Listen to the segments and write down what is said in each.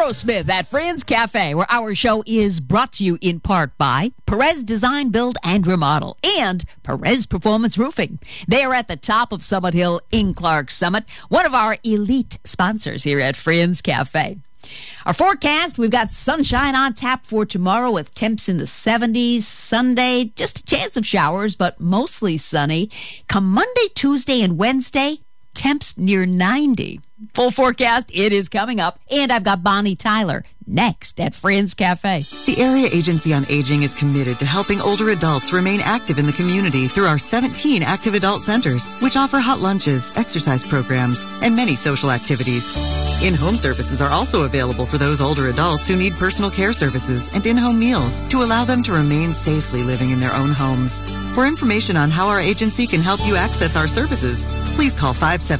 Aerosmith at Friends Cafe, where our show is brought to you in part by Perez Design, Build, and Remodel and Perez Performance Roofing. They are at the top of Summit Hill in Clark Summit, one of our elite sponsors here at Friends Cafe. Our forecast, we've got sunshine on tap for tomorrow with temps in the 70s. Sunday, just a chance of showers, but mostly sunny. Come Monday, Tuesday, and Wednesday, temps near 90. Full forecast, it is coming up. And I've got Bonnie Tyler next at Friends Cafe. The Area Agency on Aging is committed to helping older adults remain active in the community through our 17 active adult centers, which offer hot lunches, exercise programs, and many social activities. In-home services are also available for those older adults who need personal care services and in-home meals to allow them to remain safely living in their own homes. For information on how our agency can help you access our services, please call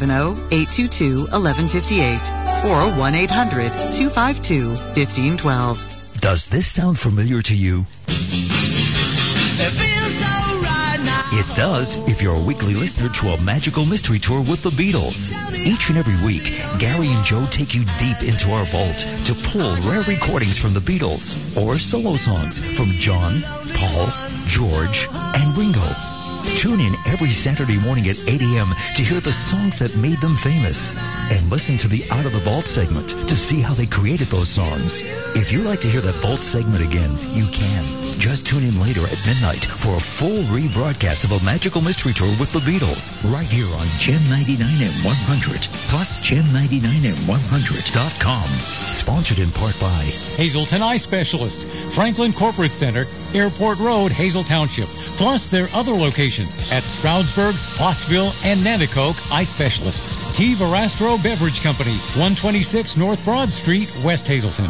570-822-1158 or 1-800-252-1512. Does this sound familiar to you? It feels so right now. It does if you're a weekly listener to a magical mystery tour with the Beatles. Each and every week, Gary and Joe take you deep into our vault to pull rare recordings from the Beatles or solo songs from John, Paul, George, and Ringo. Tune in every Saturday morning at 8 a.m. to hear the songs that made them famous. And listen to the Out of the Vault segment to see how they created those songs. If you'd like to hear that Vault segment again, you can. Just tune in later at midnight for a full rebroadcast of a magical mystery tour with the Beatles. Right here on Gem 99 and 100. Plus Gem99and100.com. Sponsored in part by Hazelton Eye Specialists, Franklin Corporate Center, Airport Road, Hazel Township. Plus their other locations at Stroudsburg, Pottsville, and Nanticoke Eye Specialists. T. Verastro Beverage Company, 126 North Broad Street, West Hazelton.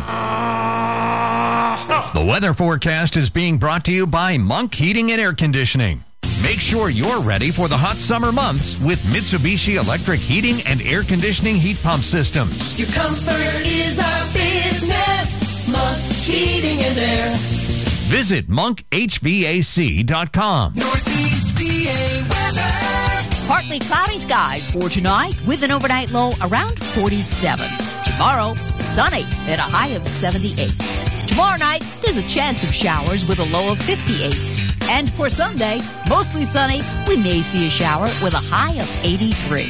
The weather forecast is being brought to you by Monk Heating and Air Conditioning. Make sure you're ready for the hot summer months with Mitsubishi Electric Heating and Air Conditioning heat pump systems. Your comfort is our business. Monk Heating and Air. Visit monkhvac.com. Northeast PA weather. Partly cloudy skies for tonight with an overnight low around 47. Tomorrow, sunny at a high of 78. Tomorrow night, there's a chance of showers with a low of 58. And for Sunday, mostly sunny. We may see a shower with a high of 83.